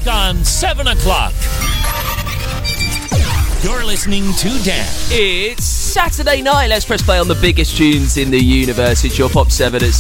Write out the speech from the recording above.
Just gone 7 o'clock. You're listening to Dan. It's Saturday night. Let's press play on the biggest tunes in the universe. It's your Pop 7 at